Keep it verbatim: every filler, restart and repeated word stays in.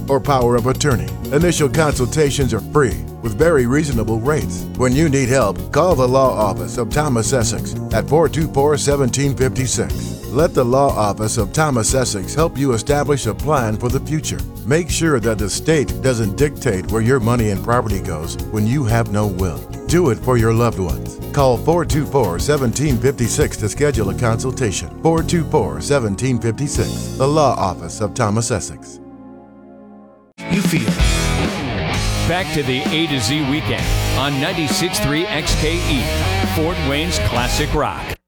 or power of attorney. Initial consultations are free with very reasonable rates. When you need help, call the law office of Thomas Essex at four two four, one seven five six. Let the law office of Thomas Essex help you establish a plan for the future. Make sure that the state doesn't dictate where your money and property goes when you have no will. Do it for your loved ones. Call four two four, one seven five six to schedule a consultation. four two four, one seven five six. The Law Office of Thomas Essex. You feel it. Back to the A to Z weekend on ninety-six point three X K E, Fort Wayne's Classic Rock.